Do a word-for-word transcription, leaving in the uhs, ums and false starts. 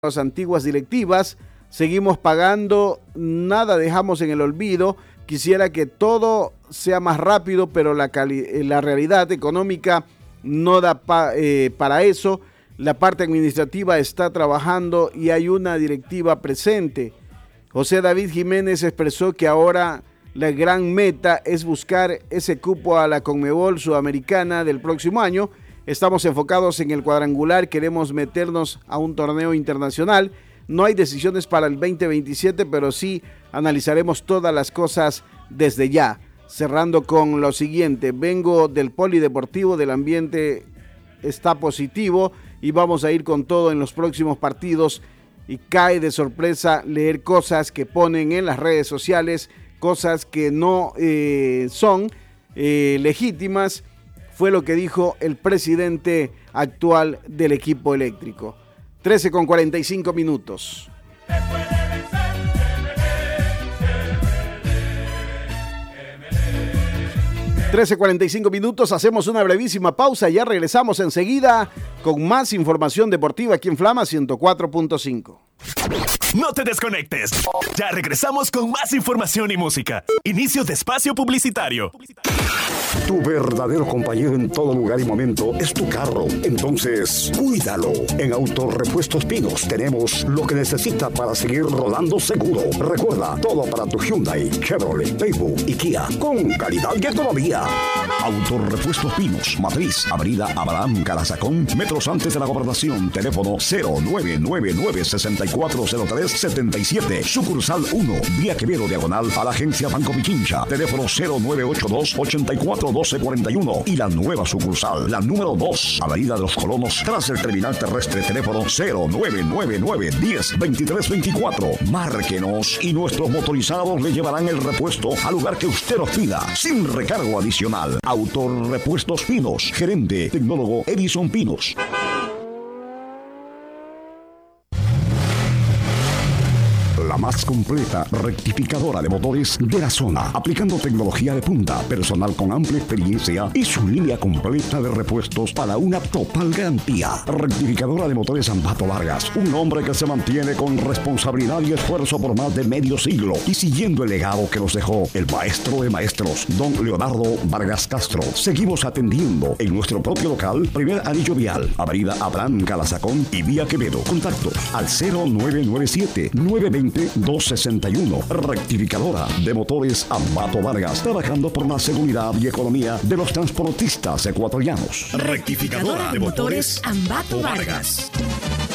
las antiguas directivas, seguimos pagando, nada dejamos en el olvido. Quisiera que todo sea más rápido, pero la, cali- la realidad económica no da pa- eh, para eso. La parte administrativa está trabajando y hay una directiva presente. José David Jiménez expresó que ahora la gran meta es buscar ese cupo a la Conmebol Sudamericana del próximo año. Estamos enfocados en el cuadrangular, queremos meternos a un torneo internacional. No hay decisiones para el veinte veintisiete, pero sí analizaremos todas las cosas desde ya. Cerrando con lo siguiente, vengo del polideportivo, del ambiente está positivo y vamos a ir con todo en los próximos partidos. Y cae de sorpresa leer cosas que ponen en las redes sociales, cosas que no eh, son eh, legítimas. Fue lo que dijo el presidente actual del equipo eléctrico. trece con cuarenta y cinco minutos. trece cuarenta y cinco minutos, hacemos una brevísima pausa, ya regresamos enseguida con más información deportiva aquí en Flama ciento cuatro punto cinco. No te desconectes, ya regresamos con más información y música. Inicio de espacio publicitario. Tu verdadero compañero en todo lugar y momento es tu carro. Entonces, cuídalo. En Autorepuestos Pinos tenemos lo que necesita para seguir rodando seguro. Recuerda, todo para tu Hyundai, Chevrolet, Daewoo y Kia, con calidad y economía. Autorepuestos Pinos, Matriz, Avenida Abraham Calazacón, metros antes de la Gobernación. Teléfono cero nueve nueve nueve, seis cuatro cero tres, siete siete. Sucursal uno, Vía Quevedo Diagonal a la Agencia Banco Pichincha. Teléfono cero nueve ocho dos, ocho cuatro, doce cuarenta y uno. Y la nueva sucursal, la número dos, Avenida de los Colonos, tras el terminal terrestre. Teléfono cero nueve nueve nueve, diez, veintitrés veinticuatro. Márquenos y nuestros motorizados le llevarán el repuesto al lugar que usted nos pida, sin recargo adicional. Autorepuestos Pinos, gerente tecnólogo Edison Pinos. La más completa rectificadora de motores de la zona, aplicando tecnología de punta, personal con amplia experiencia y su línea completa de repuestos para una total garantía. Rectificadora de motores Ambato Vargas, un hombre que se mantiene con responsabilidad y esfuerzo por más de medio siglo y siguiendo el legado que nos dejó el maestro de maestros, don Leonardo Vargas Castro. Seguimos atendiendo en nuestro propio local, primer anillo vial, avenida Abraham Calazacón y Vía Quevedo. Contactos al cero nueve nueve siete, nueve dos cero, dos seis uno. Rectificadora de motores Ambato Vargas, trabajando por la seguridad y economía de los transportistas ecuatorianos. Rectificadora de motores Ambato Vargas.